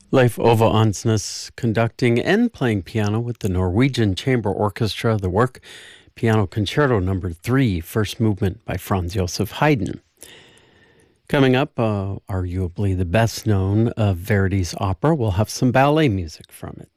Leif Ove Ansnes conducting and playing piano with the Norwegian Chamber Orchestra. The work, Piano Concerto Number 3, First Movement by Franz Joseph Haydn. Coming up, arguably the best known of Verdi's opera, we'll have some ballet music from it.